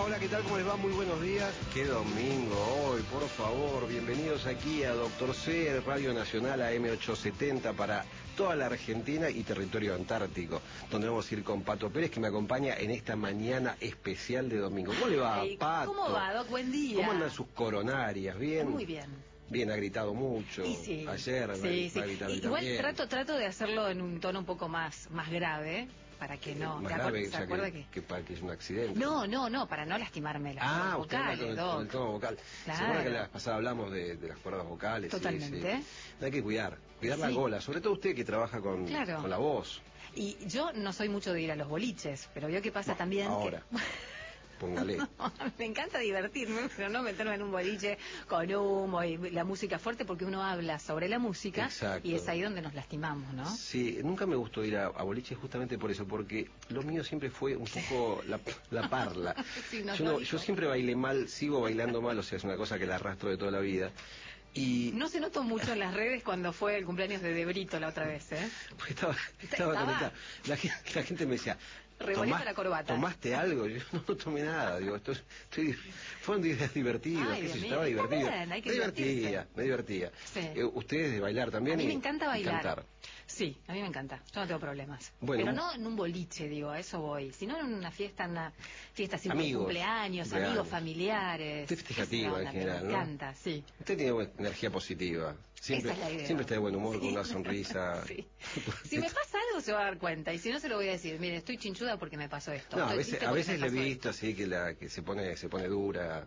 hola, ¿qué tal? ¿Cómo les va? Muy buenos días. Qué domingo hoy, por favor. Bienvenidos aquí a Doctor C, Radio Nacional AM870 para toda la Argentina y territorio antártico, donde vamos a ir con Pato Pérez, que me acompaña en esta mañana especial de domingo. ¿Cómo le va, Pato? ¿Cómo va, Doc? Buen día. ¿Cómo andan sus coronarias? ¿Bien? Muy bien. Bien, ha gritado mucho. Y sí. Ayer sí. va a gritar Igual también. trato de hacerlo en un tono un poco más grave, para que no... Más grave, ¿Se acuerda que es un accidente. No, para no lastimarme las cuerdas vocales, con el tono vocal. Claro. ¿Se acuerda que la vez pasada hablamos de las cuerdas vocales? Totalmente. Sí. Hay que cuidar la gola, sobre todo usted que trabaja con la voz. Y yo no soy mucho de ir a los boliches, pero veo que pasa también ahora. Póngale. No, me encanta divertirme, pero no meterme en un boliche con humo y la música fuerte, porque uno habla sobre la música. Exacto. Y es ahí donde nos lastimamos, ¿no? Sí, nunca me gustó ir a boliches justamente por eso, porque lo mío siempre fue un poco la parla. Sí, yo siempre bailé mal, sigo bailando mal, o sea, es una cosa que la arrastro de toda la vida. Y no se notó mucho en las redes cuando fue el cumpleaños de Brito la otra vez, ¿eh? Porque estaba conectado. La gente me decía, revoleta la corbata. ¿Tomaste algo? Yo no tomé nada. Digo, fueron días divertidos. Estaba divertido. Me divertía. Sí. ¿Ustedes de bailar también? A mí me encanta bailar. Cantar. Sí, a mí me encanta. Yo no tengo problemas. Bueno, pero no en un boliche, digo, a eso voy. Sino en una fiesta así, amigos, cumpleaños, amigos, familiares. Usted festejativa en general, me encanta, sí. Usted tiene energía positiva. Siempre está de buen humor, con una sonrisa. Sí. Si me pasa algo se va a dar cuenta, y si no se lo voy a decir, mire, estoy chinchuda porque me pasó esto. No, a veces le he visto así que se pone dura.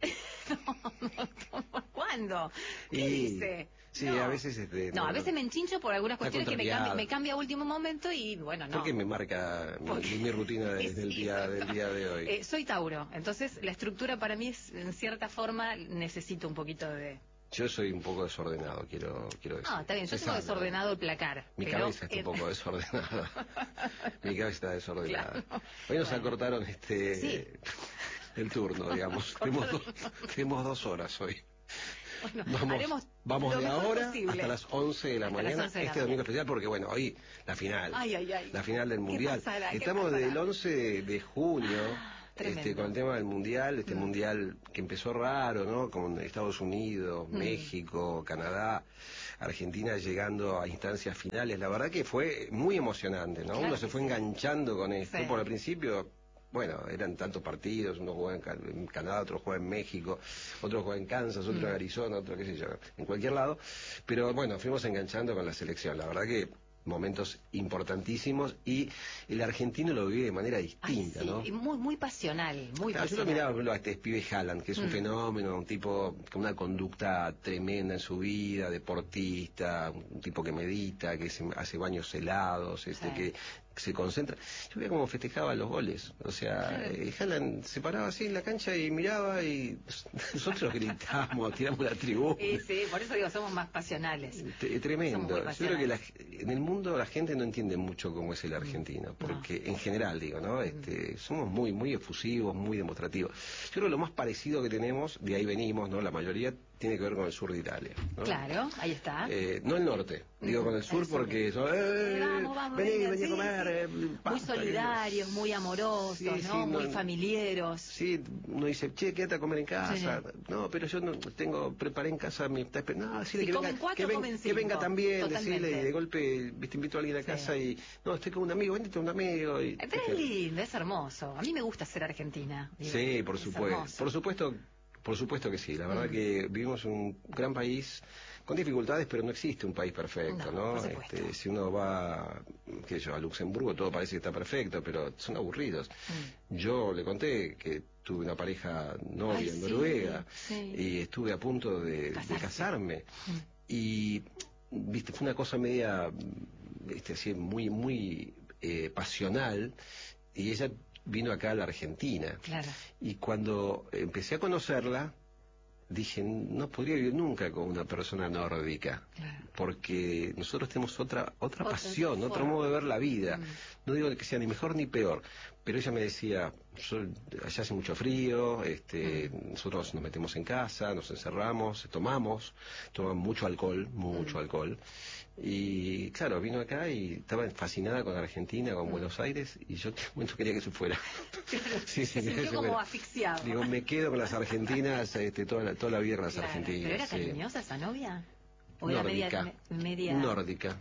No, ¿cuándo? ¿Qué dice? Sí, a veces a veces me enchincho por algunas cuestiones que me cambia a último momento y bueno, no. Porque me marca mi rutina del día de hoy. Soy Tauro, entonces la estructura para mí es, en cierta forma, necesito un poquito de... Yo soy un poco desordenado, quiero decir. Está bien, yo tengo desordenado el placar. Mi cabeza está un poco desordenada. Mi cabeza está desordenada. Claro. Hoy nos acortaron el turno, digamos. Tenemos 2 horas hoy. Bueno, vamos de ahora hasta las 11 de la mañana, domingo especial, porque bueno, hoy la final. La final del Mundial. Estamos del 11 de junio. Con el tema del mundial, mundial que empezó raro, ¿no? Con Estados Unidos, México, Canadá, Argentina llegando a instancias finales. La verdad que fue muy emocionante, ¿no? Uno se fue enganchando con esto. Por el principio, bueno, eran tantos partidos, uno jugaba en Canadá, otro jugaba en México, otro jugaba en Kansas, otro en Arizona, otro qué sé yo, en cualquier lado. Pero bueno, fuimos enganchando con la selección. La verdad que momentos importantísimos y el argentino lo vive de manera distinta, ¿no? Y muy pasional, pasional. Yo lo miraba, por ejemplo, a este pibe Haaland, que es un fenómeno, un tipo con una conducta tremenda en su vida, deportista, un tipo que medita, que hace baños helados, que se concentra. Yo veía cómo festejaba los goles, o sea, Haaland se paraba así en la cancha y miraba y nosotros gritamos, tiramos la tribuna. Sí, por eso digo, somos más pasionales. Tremendo. Yo creo que en el mundo la gente no entiende mucho cómo es el argentino, porque en general digo, ¿no? Somos muy efusivos, muy demostrativos. Yo creo que lo más parecido que tenemos, de ahí venimos, ¿no? La mayoría tiene que ver con el sur de Italia, ¿no? Claro, ahí está. No el norte, digo con el sur porque vamos, vení a comer. Muy solidarios, muy amorosos, ¿no? Muy familiares. Sí, uno dice, che, quédate a comer en casa. No, pero yo no preparé en casa mi... No, decirle que venga también, decirle, y de golpe te invito a alguien a casa y... No, estoy con un amigo, véndete a un amigo. Pero es lindo, es hermoso. A mí me gusta ser argentina. Sí, por supuesto. Por supuesto que sí, la verdad que vivimos en un gran país con dificultades, pero no existe un país perfecto, ¿no? Si uno va, qué sé yo, a Luxemburgo todo parece que está perfecto, pero son aburridos. Yo le conté que tuve una pareja novia en Noruega y estuve a punto de casarme. Y, viste, fue una cosa media, así muy pasional, y ella vino acá a la Argentina. Claro. Y cuando empecé a conocerla, dije, no podría vivir nunca con una persona nórdica, porque nosotros tenemos otra pasión, otro modo de ver la vida. No digo que sea ni mejor ni peor, pero ella me decía, allá hace mucho frío, nosotros nos metemos en casa, nos encerramos, tomamos mucho alcohol, y claro, vino acá y estaba fascinada con Argentina, con Buenos Aires, y yo quería que se fuera. Sí, se sintió como asfixiado. Digo, me quedo con las argentinas, toda la vida con las argentinas. ¿Pero era cariñosa esa novia? ¿O nórdica. Era media... Nórdica.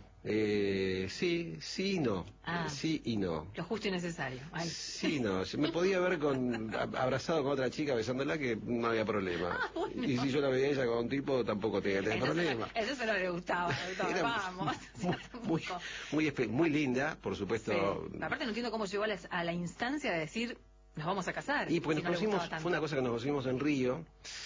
Sí y no. Sí y no. Lo justo y necesario. Ay. Sí, no. Me podía ver abrazado con otra chica besándola que no había problema. Bueno. Y si yo la veía ella con un tipo, tampoco tenía problema. Eso no le gustaba. Vamos. Muy linda, por supuesto. Sí. Aparte no entiendo cómo llegó a la instancia de decir... Nos vamos a casar. Y porque fue una cosa que nos conocimos en Río.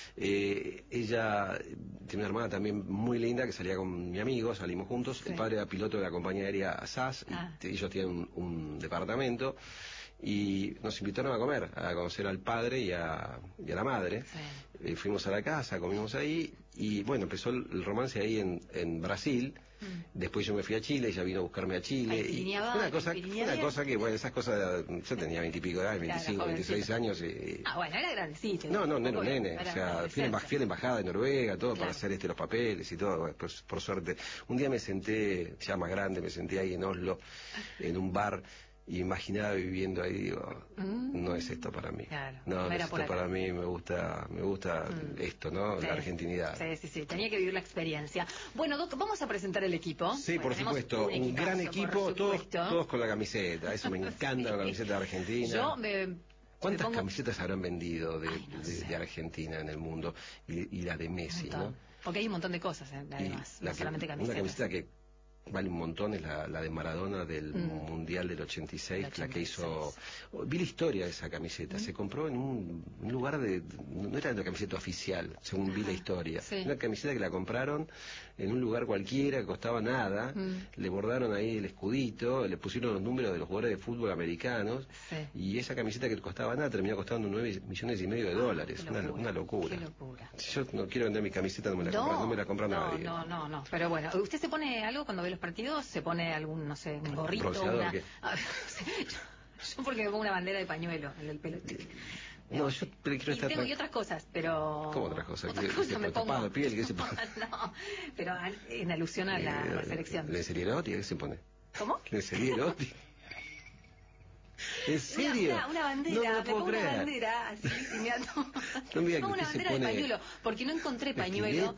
Ella tiene una hermana también muy linda que salía con mi amigo, salimos juntos. Sí. El padre era piloto de la compañía aérea SAS, y ellos tienen un departamento. Y nos invitaron a comer, a conocer al padre y a la madre. Sí. Fuimos a la casa, comimos ahí, y bueno, empezó el romance ahí en Brasil. Después yo me fui a Chile, ella vino a buscarme a Chile. Y fue una cosa que, bueno, esas cosas, yo tenía 20 y pico de años, 25, 26 años. Bueno, era grandecito. No, era un nene. O sea, fui a la embajada de Noruega, todo, para hacer los papeles y todo. Pues, por suerte, un día me senté, ya más grande, me senté ahí en Oslo, en un bar. Y imaginaba viviendo ahí, digo, no es esto para mí. Claro, no es esto para mí, me gusta esto, ¿no? Sí. La argentinidad. Sí, tenía que vivir la experiencia. Bueno, Doc, vamos a presentar el equipo. Sí, por supuesto, un gran equipo, todos con la camiseta, eso me encanta, la camiseta de Argentina. ¿Cuántas camisetas habrán vendido de Argentina en el mundo? Y la de Messi, ¿no? Porque hay un montón de cosas, además, no solamente camisetas. Una camiseta que vale un montón, es la de Maradona del Mundial del 86, la que hizo... Vi la historia de esa camiseta, se compró en un lugar no era una camiseta oficial, según vi la historia. Una camiseta que la compraron en un lugar cualquiera, que costaba nada, le bordaron ahí el escudito, le pusieron los números de los jugadores de fútbol americanos, y esa camiseta que costaba nada terminó costando $9,5 millones, una locura. Qué locura. Si yo no quiero vender mi camiseta, no me la compra nadie. No, pero bueno, ¿usted se pone algo cuando ve los partidos? ¿Se pone algún, no sé, un gorrito? Yo porque me pongo una bandera de pañuelo en el pelo. No, yo quiero estar... Y otras cosas, pero... ¿Cómo otras cosas? Me pongo... tapado de piel, ¿qué se pone? No, pero en alusión a la selección. ¿Lencería erótica? ¿Qué se pone? ¿Cómo? ¿Lencería erótica? ¿En serio? Una bandera, me pongo una bandera así, pongo una bandera de pañuelo, porque no encontré pañuelo.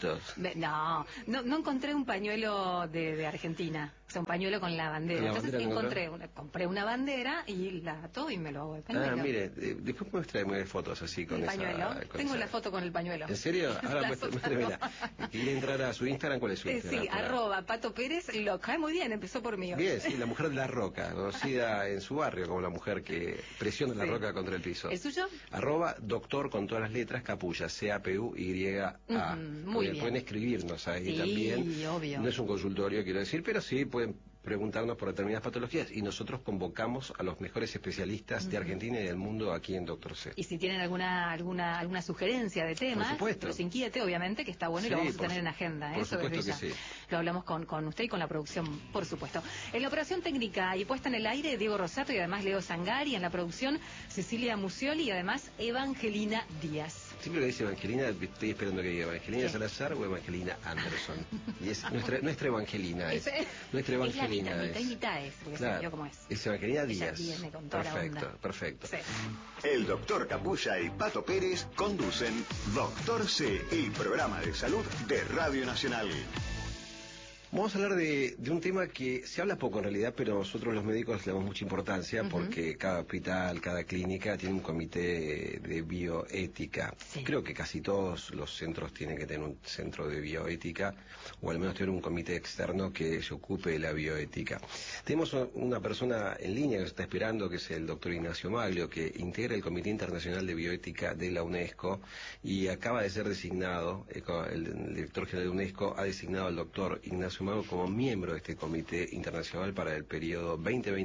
No encontré un pañuelo de Argentina, o sea, un pañuelo con la bandera. Entonces compré una bandera y la ato y me lo hago de pañuelo. Mire, después muéstrame fotos así con esa... pañuelo. Tengo la foto con el pañuelo. ¿En serio? Ahora muéstremela. ¿Quiere entrar a su Instagram? ¿Cuál es su Instagram? Sí, @Pato Pérez, lo cae muy bien, empezó por mí. Bien, sí, la mujer de la roca, conocida en su barrio como la mujer que presiona la roca contra el piso. ¿El suyo? @doctor con todas las letras, Capulla, CAPUYA. Muy bien. Pueden escribirnos ahí también. Sí, obvio. No es un consultorio, quiero decir, pero sí pueden preguntarnos por determinadas patologías y nosotros convocamos a los mejores especialistas de Argentina y del mundo aquí en Doctor C. Y si tienen alguna sugerencia de tema, los inquiete, obviamente, que está bueno y lo vamos a tener en agenda. Por supuesto que sí. Lo hablamos con usted y con la producción, por supuesto. En la operación técnica y puesta en el aire, Diego Rosato y además Leo Sangari. En la producción, Cecilia Musioli y además Evangelina Díaz. Siempre que dice Evangelina, estoy esperando que diga Evangelina Salazar o Evangelina Anderson. Y es nuestra Evangelina. Nuestra Evangelina es. Mitad es, porque se vio cómo es. Es Evangelina Díaz. Perfecto. Sí. El doctor Capulla y Pato Pérez conducen Doctor C, el programa de salud de Radio Nacional. Vamos a hablar de un tema que se habla poco en realidad, pero nosotros los médicos le damos mucha importancia porque cada hospital, cada clínica tiene un comité de bioética. Sí. Creo que casi todos los centros tienen que tener un centro de bioética o al menos tener un comité externo que se ocupe de la bioética. Tenemos una persona en línea que está esperando, que es el doctor Ignacio Maglio, que integra el Comité Internacional de Bioética de la UNESCO y acaba de ser designado, el director general de UNESCO ha designado al doctor Ignacio Maglio como miembro de este comité internacional para el periodo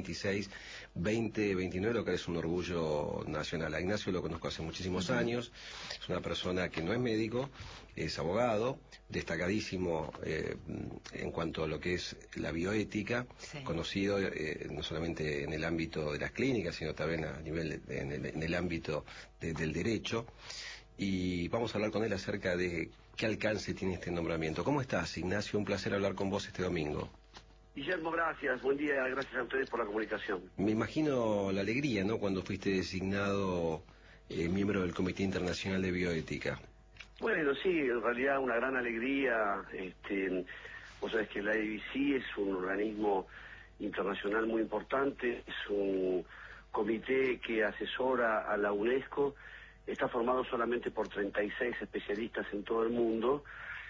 2026-2029, lo que es un orgullo nacional. A Ignacio lo conozco hace muchísimos años, es una persona que no es médico, es abogado, destacadísimo en cuanto a lo que es la bioética, conocido no solamente en el ámbito de las clínicas, sino también a nivel en el ámbito del derecho. Y vamos a hablar con él acerca de qué alcance tiene este nombramiento. ¿Cómo estás, Ignacio? Un placer hablar con vos este domingo. Guillermo, gracias. Buen día, gracias a ustedes por la comunicación. Me imagino la alegría, ¿no?, cuando fuiste designado miembro del Comité Internacional de Bioética. Bueno, sí, en realidad una gran alegría. Vos sabés que la IBC es un organismo internacional muy importante, es un comité que asesora a la UNESCO, está formado solamente por 36 especialistas en todo el mundo.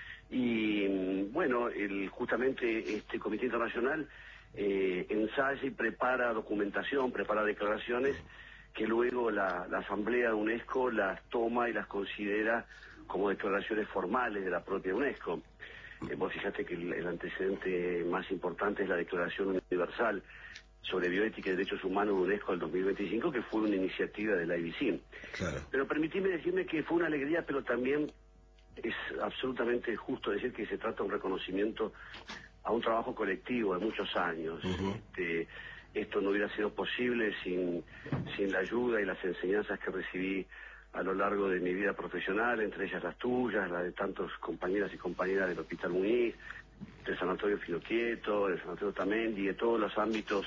Y bueno, justamente este comité internacional ensaya y prepara documentación, prepara declaraciones que luego la Asamblea de UNESCO las toma y las considera como declaraciones formales de la propia UNESCO. Vos fíjate que el antecedente más importante es la Declaración Universal sobre Bioética y Derechos Humanos de UNESCO del 2025, que fue una iniciativa de la IBC. Claro. Pero permitime decirme que fue una alegría, pero también es absolutamente justo decir que se trata de un reconocimiento a un trabajo colectivo de muchos años. Esto no hubiera sido posible sin la ayuda y las enseñanzas que recibí a lo largo de mi vida profesional, entre ellas las tuyas, la de tantos compañeras y compañeras del Hospital Muniz, del Sanatorio Filoquieto, del Sanatorio Tamendi, de todos los ámbitos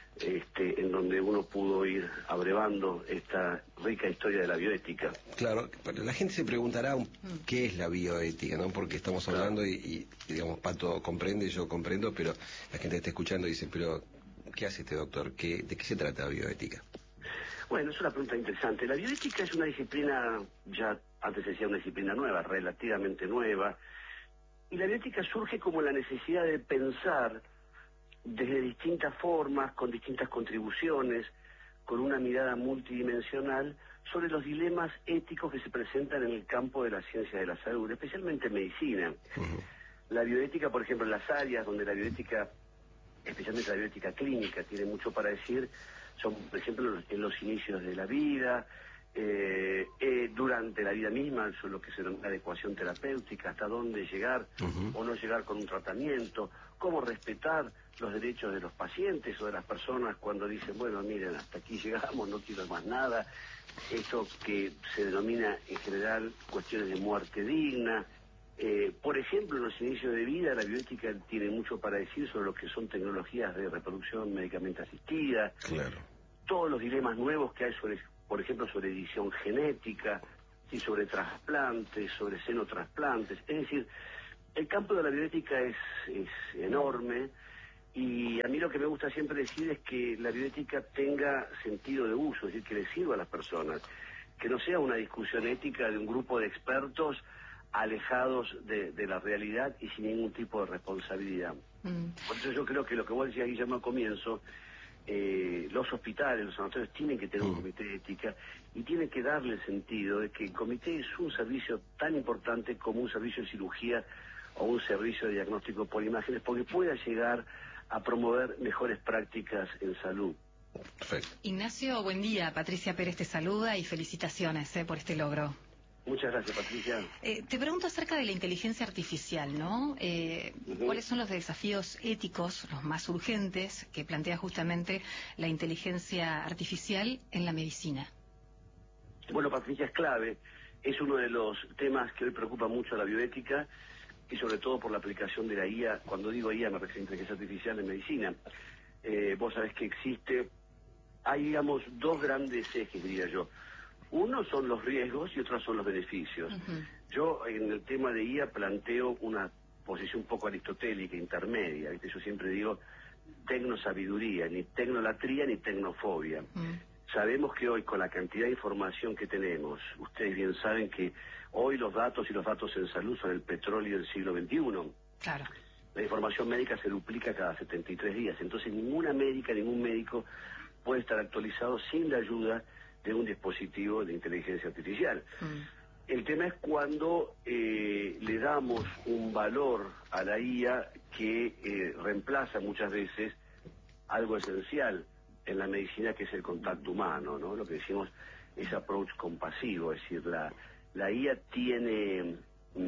en donde uno pudo ir abrevando esta rica historia de la bioética. Claro, pero la gente se preguntará qué es la bioética, ¿no? Porque estamos hablando y digamos, Pato comprende, yo comprendo, pero la gente está escuchando y dice, pero ¿qué hace este doctor? ¿De qué se trata la bioética? Bueno, es una pregunta interesante. La bioética es una disciplina, ya antes se decía una disciplina nueva, relativamente nueva, y la bioética surge como la necesidad de pensar desde distintas formas, con distintas contribuciones, con una mirada multidimensional sobre los dilemas éticos que se presentan en el campo de la ciencia de la salud, especialmente en medicina. La bioética, por ejemplo, en las áreas donde la bioética, especialmente la bioética clínica, tiene mucho para decir, son, por ejemplo, en los inicios de la vida, durante la vida misma, sobre lo que se denomina adecuación terapéutica, hasta dónde llegar o no llegar con un tratamiento, cómo respetar los derechos de los pacientes o de las personas cuando dicen, bueno, miren, hasta aquí llegamos, no quiero más nada. Esto que se denomina en general cuestiones de muerte digna. Por ejemplo, en los inicios de vida, la bioética tiene mucho para decir sobre lo que son tecnologías de reproducción médicamente asistida. Claro. Todos los dilemas nuevos que hay sobre, por ejemplo, sobre edición genética, ¿sí?, sobre trasplantes, sobre xenotrasplantes. Es decir, el campo de la bioética es enorme, y a mí lo que me gusta siempre decir es que la bioética tenga sentido de uso, es decir, que le sirva a las personas, que no sea una discusión ética de un grupo de expertos alejados de la realidad y sin ningún tipo de responsabilidad. Por eso yo creo que lo que vos decías, Guillermo, al comienzo, los hospitales, los sanatorios tienen que tener un comité de ética y tienen que darle el sentido de que el comité es un servicio tan importante como un servicio de cirugía o un servicio de diagnóstico por imágenes, porque pueda llegar a promover mejores prácticas en salud. Perfecto. Ignacio, buen día. Patricia Pérez te saluda y felicitaciones por este logro. Muchas gracias, Patricia. Te pregunto acerca de la inteligencia artificial, ¿no? ¿Cuáles son los desafíos éticos, los más urgentes, que plantea justamente la inteligencia artificial en la medicina? Bueno, Patricia, es clave. Es uno de los temas que hoy preocupa mucho a la bioética y sobre todo por la aplicación de la IA. Cuando digo IA me refiero a inteligencia artificial en medicina. Vos sabés que hay, digamos, dos grandes ejes, diría yo. Uno son los riesgos y otros son los beneficios. Yo en el tema de IA planteo una posición un poco aristotélica, intermedia, ¿viste? Yo siempre digo tecnosabiduría, ni tecnolatría ni tecnofobia. Sabemos que hoy, con la cantidad de información que tenemos, ustedes bien saben que hoy los datos en salud son el petróleo del siglo XXI. Claro. La información médica se duplica cada 73 días, entonces ningún médico puede estar actualizado sin la ayuda de un dispositivo de inteligencia artificial. El tema es cuando le damos un valor a la IA que reemplaza muchas veces algo esencial en la medicina, que es el contacto humano, ¿no? Lo que decimos es approach compasivo, es decir, la IA tiene,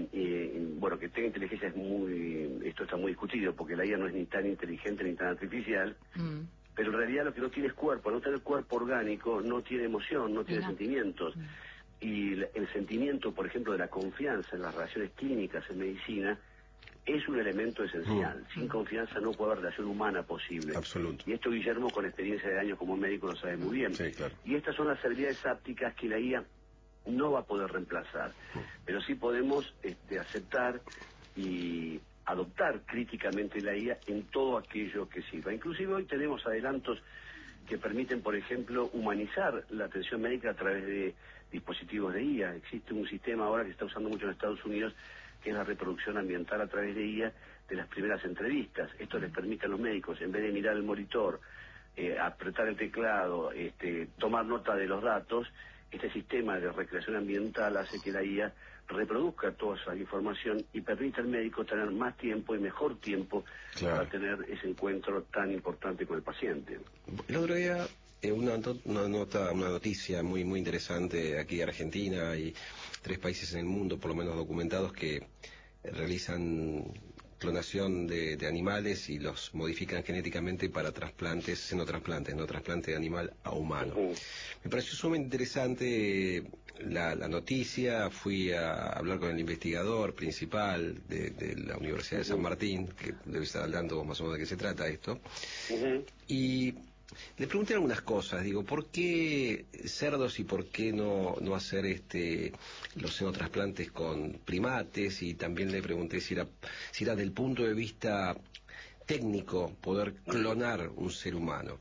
bueno, que tenga inteligencia esto está muy discutido, porque la IA no es ni tan inteligente ni tan artificial, pero en realidad lo que no tiene es cuerpo. No tener cuerpo orgánico no tiene emoción, no tiene sentimientos. Y el sentimiento, por ejemplo, de la confianza en las relaciones clínicas en medicina es un elemento esencial. Sin confianza no puede haber relación humana posible. Absoluto. Y esto Guillermo, con experiencia de años como médico, lo sabe muy bien. Sí, claro. Y estas son las habilidades ápticas que la IA no va a poder reemplazar. Pero sí podemos aceptar y adoptar críticamente la IA en todo aquello que sirva. Inclusive hoy tenemos adelantos que permiten, por ejemplo, humanizar la atención médica a través de dispositivos de IA. Existe un sistema ahora que se está usando mucho en Estados Unidos, que es la reproducción ambiental a través de IA de las primeras entrevistas. Esto les permite a los médicos, en vez de mirar el monitor, apretar el teclado, tomar nota de los datos, este sistema de recreación ambiental hace que la IA reproduzca toda esa información y permite al médico tener más tiempo y mejor tiempo para tener ese encuentro tan importante con el paciente. El otro día, una noticia muy interesante aquí en Argentina y 3 países en el mundo, por lo menos documentados, que realizan clonación de animales y los modifican genéticamente para trasplantes, xenotrasplantes, no trasplante de animal a humano. Me pareció sumamente interesante la noticia. Fui a hablar con el investigador principal de la Universidad de San Martín, que debe estar hablando más o menos de qué se trata esto, y le pregunté algunas cosas. Digo, ¿por qué cerdos y por qué no hacer los xenotrasplantes con primates? Y también le pregunté si era del punto de vista técnico poder clonar un ser humano.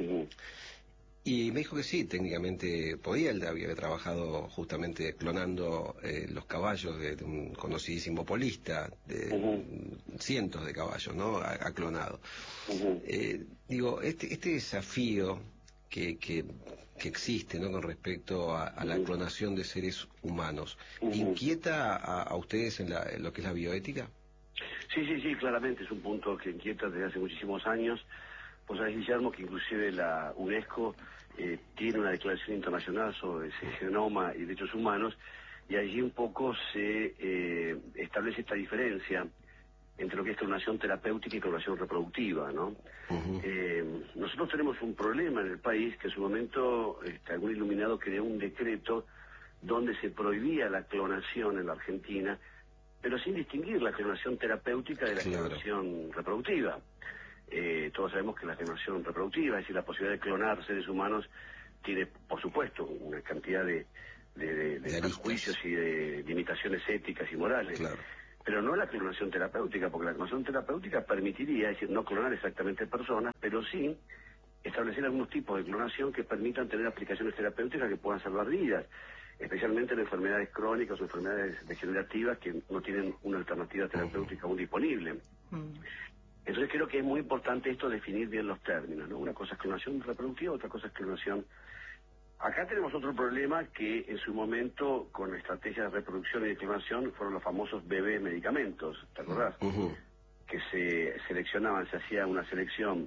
Y me dijo que sí, técnicamente podía. Él había trabajado justamente clonando los caballos de un conocidísimo polista, de cientos de caballos, ¿no? Ha clonado. Digo, este desafío que existe, ¿no?, con respecto a la clonación de seres humanos, ¿inquieta a ustedes en lo que es la bioética? Sí, claramente es un punto que inquieta desde hace muchísimos años. Pues sabés, Guillermo, que inclusive la UNESCO tiene una declaración internacional sobre el genoma y derechos humanos, y allí un poco se establece esta diferencia entre lo que es clonación terapéutica y clonación reproductiva, ¿no? Nosotros tenemos un problema en el país, que en su momento algún iluminado creó un decreto donde se prohibía la clonación en la Argentina, pero sin distinguir la clonación terapéutica de la clonación reproductiva. Todos sabemos que la clonación reproductiva, es decir, la posibilidad de clonar seres humanos, tiene, por supuesto, una cantidad de prejuicios y de limitaciones éticas y morales. Pero no la clonación terapéutica, porque la clonación terapéutica permitiría, es decir, no clonar exactamente personas, pero sí establecer algunos tipos de clonación que permitan tener aplicaciones terapéuticas que puedan salvar vidas, especialmente en enfermedades crónicas o enfermedades degenerativas que no tienen una alternativa terapéutica aún disponible. Entonces creo que es muy importante esto, definir bien los términos, ¿no? Una cosa es clonación reproductiva, otra cosa es clonación. Acá tenemos otro problema, que en su momento, con estrategias de reproducción y de clonación, fueron los famosos bebés medicamentos, ¿te acordás? Que se seleccionaban, se hacía una selección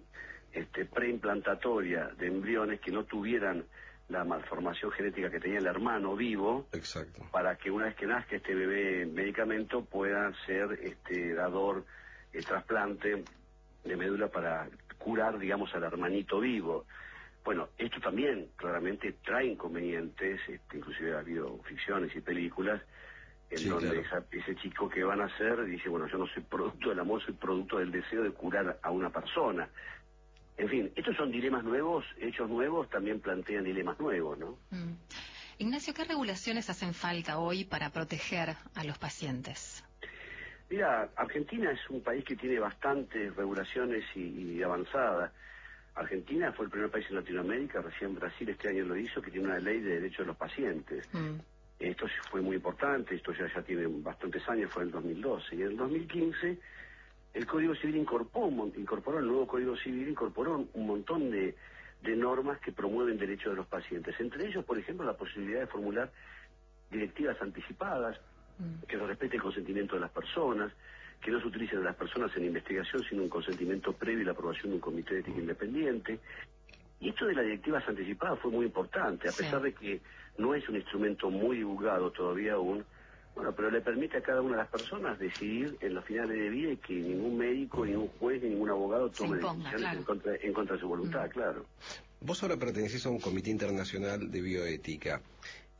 preimplantatorias de embriones que no tuvieran la malformación genética que tenía el hermano vivo, para que una vez que nazca este bebé medicamento pueda ser dador, trasplante de médula para curar, digamos, al hermanito vivo. Bueno, esto también claramente trae inconvenientes, inclusive ha habido ficciones y películas en donde ese chico que van a nacer dice, bueno, yo no soy producto del amor, soy producto del deseo de curar a una persona. En fin, estos son dilemas nuevos, hechos nuevos también plantean dilemas nuevos, ¿no? Ignacio, ¿qué regulaciones hacen falta hoy para proteger a los pacientes? Mira, Argentina es un país que tiene bastantes regulaciones y avanzadas. Argentina fue el primer país en Latinoamérica, recién Brasil este año lo hizo, que tiene una ley de derechos de los pacientes. Esto fue muy importante, esto ya tiene bastantes años, fue en el 2012. Y en el 2015 el Código Civil incorporó el nuevo Código Civil, incorporó un montón de normas que promueven derechos de los pacientes. Entre ellos, por ejemplo, la posibilidad de formular directivas anticipadas, que se respete el consentimiento de las personas, que no se utilicen a las personas en investigación sino un consentimiento previo y la aprobación de un comité de ética independiente. Y esto de las directivas anticipadas fue muy importante, a pesar de que no es un instrumento muy divulgado todavía aún, bueno, pero le permite a cada una de las personas decidir en los finales de vida y que ningún médico, ningún juez, ni ningún abogado tome decisiones en contra de su voluntad, claro. Vos ahora pertenecés a un comité internacional de bioética.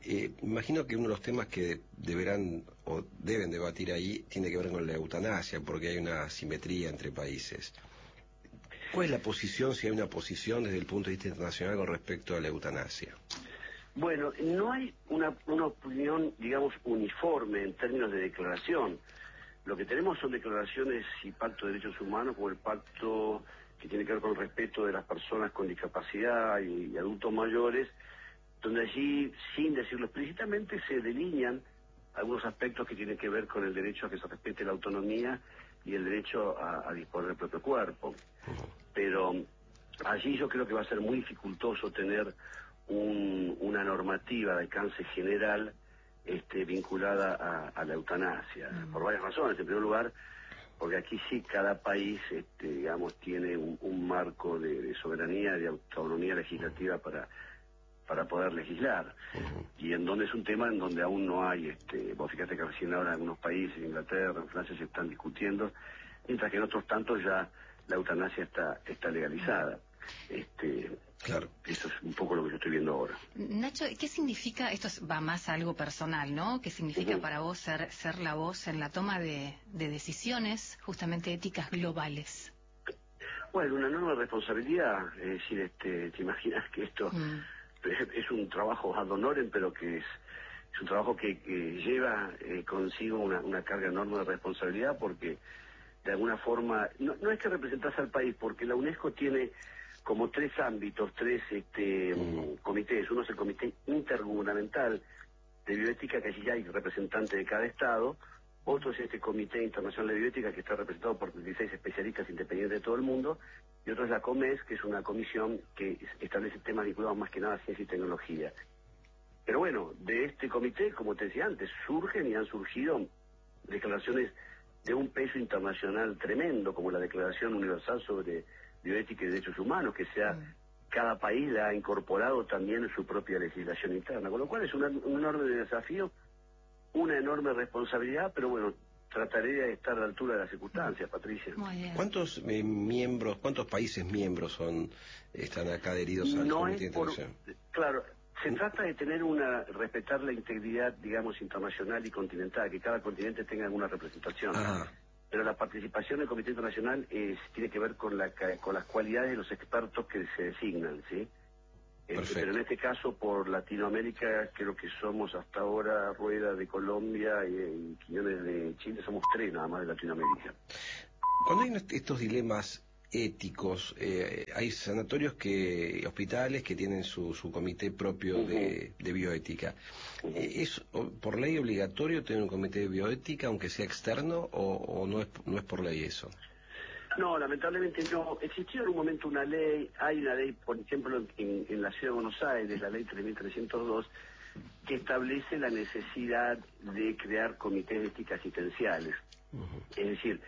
Imagino que uno de los temas que deberán o deben debatir ahí tiene que ver con la eutanasia, porque hay una asimetría entre países. ¿Cuál es la posición, si hay una posición desde el punto de vista internacional con respecto a la eutanasia? Bueno, no hay una opinión, digamos, uniforme en términos de declaración. Lo que tenemos son declaraciones y pactos de derechos humanos, como el pacto que tiene que ver con el respeto de las personas con discapacidad y adultos mayores, donde allí, sin decirlo explícitamente, se delinean algunos aspectos que tienen que ver con el derecho a que se respete la autonomía y el derecho a disponer del propio cuerpo. Pero allí yo creo que va a ser muy dificultoso tener una normativa de alcance general vinculada a la eutanasia, por varias razones. En primer lugar, porque aquí sí cada país, digamos, tiene un marco de soberanía, de autonomía legislativa para poder legislar. Y en donde es un tema en donde aún no hay, vos fíjate que recién ahora en algunos países, en Inglaterra, en Francia, se están discutiendo, mientras que en otros tantos ya la eutanasia está legalizada. Claro. Eso es un poco lo que yo estoy viendo ahora. Nacho, ¿qué significa, esto va más a algo personal, ¿no? ¿Qué significa para vos ser la voz en la toma de decisiones justamente éticas globales? Bueno, una enorme responsabilidad, es decir, te imaginas que esto es un trabajo ad honorem, pero que es un trabajo que lleva consigo una carga enorme de responsabilidad, porque de alguna forma, no es que representase al país, porque la UNESCO tiene como tres ámbitos, tres comités. Uno es el Comité Intergubernamental de Bioética, que allí ya hay representantes de cada estado. Otro es este Comité Internacional de Bioética, que está representado por 16 especialistas independientes de todo el mundo. Y otro es la COMES, que es una comisión que establece temas vinculados más que nada a ciencia y tecnología. Pero bueno, de este comité, como te decía antes, surgen y han surgido declaraciones de un peso internacional tremendo, como la Declaración Universal sobre Bioética y Derechos Humanos, que cada país la ha incorporado también en su propia legislación interna, con lo cual es un enorme desafío, una enorme responsabilidad, pero bueno, trataré de estar a la altura de las circunstancias, Patricia. ¿Cuántos cuántos países miembros están acá adheridos al Comité Internacional? Claro, se trata de respetar la integridad, digamos, internacional y continental, que cada continente tenga alguna representación. Pero la participación del Comité Internacional tiene que ver con las cualidades de los expertos que se designan, ¿sí? Pero en este caso, por Latinoamérica, creo que somos hasta ahora Rueda de Colombia y Quiñones de Chile, somos 3 nada más de Latinoamérica. Cuando hay estos dilemas éticos, hay sanatorios hospitales que tienen su comité propio de bioética. ¿Es por ley obligatorio tener un comité de bioética, aunque sea externo, o no es por ley eso? No, lamentablemente no. Existió en un momento una ley, hay una ley, por ejemplo, en la Ciudad de Buenos Aires, la ley 3302, que establece la necesidad de crear comités de ética asistenciales. Es decir,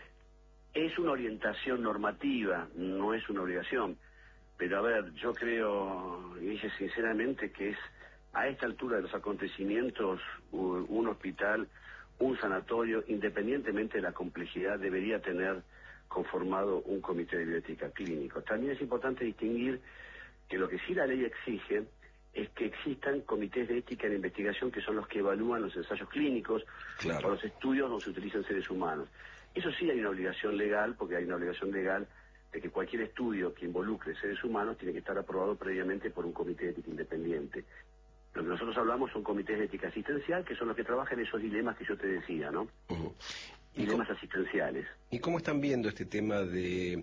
es una orientación normativa, no es una obligación. Pero a ver, yo creo, y dije sinceramente, que es a esta altura de los acontecimientos, un hospital, un sanatorio, independientemente de la complejidad, debería tener conformado un comité de bioética clínico. También es importante distinguir que lo que sí la ley exige es que existan comités de ética en investigación, que son los que evalúan los ensayos clínicos o los estudios donde se utilizan seres humanos. Eso sí hay una obligación legal, porque hay una obligación legal de que cualquier estudio que involucre seres humanos tiene que estar aprobado previamente por un comité de ética independiente. Lo que nosotros hablamos son comités de ética asistencial, que son los que trabajan en esos dilemas que yo te decía, ¿no? Dilemas asistenciales. ¿Y cómo están viendo este tema de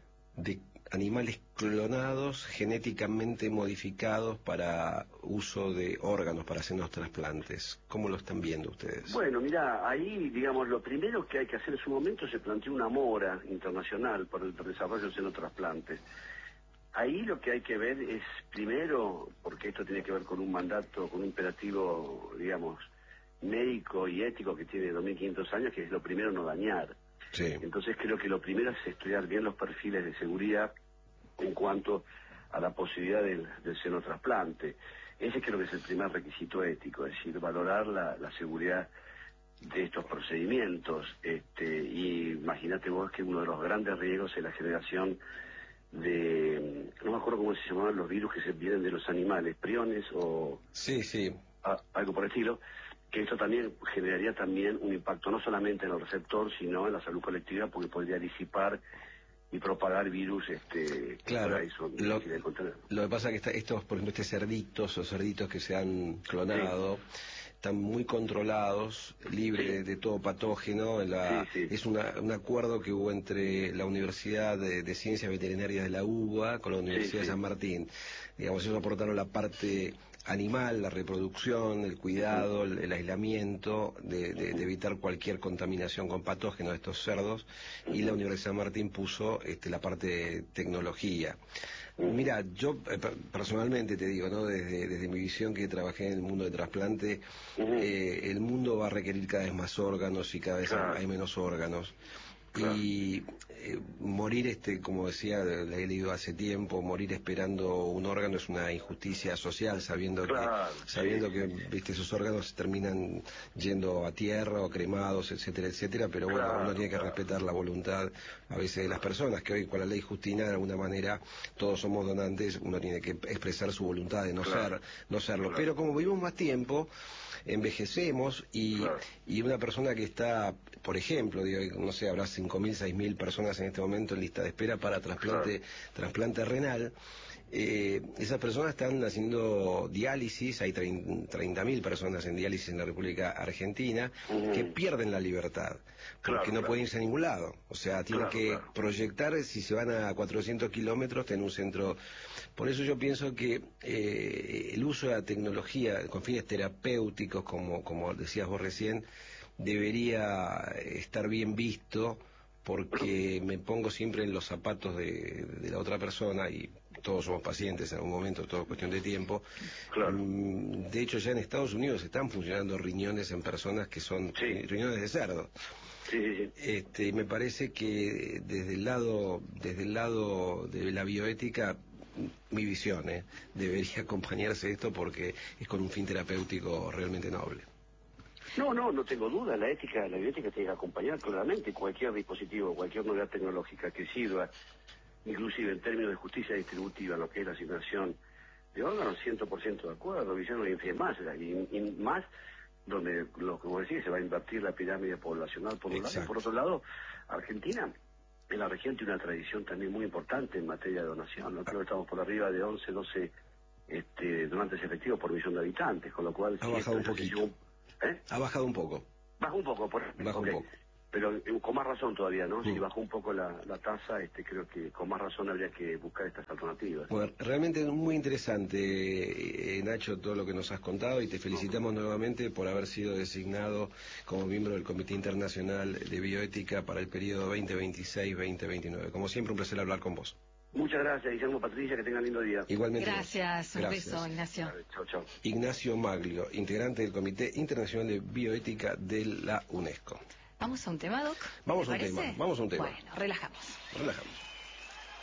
animales clonados, genéticamente modificados para uso de órganos, para hacernos trasplantes? ¿Cómo lo están viendo ustedes? Bueno, mira, ahí, digamos, lo primero que hay que hacer en su momento se planteó una mora internacional por el desarrollo de xenotrasplantes. Ahí lo que hay que ver es, primero, porque esto tiene que ver con un mandato, con un imperativo, digamos, médico y ético que tiene 2500 años, que es lo primero no dañar. Sí. Entonces creo que lo primero es estudiar bien los perfiles de seguridad en cuanto a la posibilidad del xenotrasplante. Ese creo que es el primer requisito ético, es decir, valorar la seguridad de estos procedimientos. Y imagínate vos que uno de los grandes riesgos es la generación de, no me acuerdo cómo se llamaban los virus que se vienen de los animales, priones o... Sí, algo por el estilo, que esto también generaría también un impacto no solamente en el receptor, sino en la salud colectiva, porque podría disipar y propagar virus claro. Lo que pasa es que estos, por ejemplo, cerditos que se han clonado, están muy controlados, libres de todo patógeno. Es un acuerdo que hubo entre la Universidad de Ciencias Veterinarias de la UBA con la Universidad de San Martín. Digamos, ellos aportaron la parte animal, la reproducción, el cuidado, el aislamiento, de evitar cualquier contaminación con patógenos de estos cerdos, y la Universidad de San Martín puso la parte de tecnología. Mira, yo personalmente te digo, ¿no? Desde mi visión, que trabajé en el mundo de trasplante, el mundo va a requerir cada vez más órganos y cada vez hay menos órganos. Y morir, como decía, le he leído hace tiempo, morir esperando un órgano es una injusticia social, sabiendo que viste, esos órganos terminan yendo a tierra o cremados, etcétera, etcétera, pero bueno, uno tiene que respetar la voluntad a veces de las personas, que hoy con la ley Justina, de alguna manera, todos somos donantes, uno tiene que expresar su voluntad de no serlo. Pero como vivimos más tiempo, envejecemos, y una persona que está, por ejemplo, no sé, habrá 5.000, 6.000 personas en este momento en lista de espera para trasplante renal. Esas personas están haciendo diálisis, hay 30.000 personas en diálisis en la República Argentina, que pierden la libertad, porque no pueden irse a ningún lado. O sea, tienen que proyectar, si se van a 400 kilómetros, en un centro. Por eso yo pienso que el uso de la tecnología con fines terapéuticos, como decías vos recién, debería estar bien visto, porque me pongo siempre en los zapatos de la otra persona, y todos somos pacientes en algún momento, todo es cuestión de tiempo. De hecho, ya en Estados Unidos están funcionando riñones en personas que son riñones de cerdo. Me parece que desde el lado de la bioética, mi visión debería acompañarse esto, porque es con un fin terapéutico realmente noble. No tengo duda. La bioética tiene que acompañar claramente cualquier dispositivo, cualquier novedad tecnológica que sirva, inclusive en términos de justicia distributiva, lo que es la asignación de órganos, 100% de acuerdo, visión y más, y más donde, lo que vos decís, se va a invertir la pirámide poblacional por un lado, y por otro lado, Argentina, en la región, tiene una tradición también muy importante en materia de donación, ¿no? Creo que estamos por arriba de 11, 12 donantes efectivos por millón de habitantes, con lo cual... Ha bajado un poquito. Ha bajado un poco. Bajó un poco, un poco. Pero con más razón todavía, ¿no? Si bajó un poco la tasa, creo que con más razón habría que buscar estas alternativas. Bueno, realmente muy interesante, Nacho, todo lo que nos has contado, y te felicitamos nuevamente por haber sido designado como miembro del Comité Internacional de Bioética para el periodo 2026-2029. Como siempre, un placer hablar con vos. Muchas gracias, Guillermo, Patricia, que tengan lindo día. Igualmente. Gracias, un beso, Ignacio. Chau. Ignacio Maglio, integrante del Comité Internacional de Bioética de la UNESCO. ¿Vamos a un tema, Doc? Vamos a un tema. Bueno, relajamos.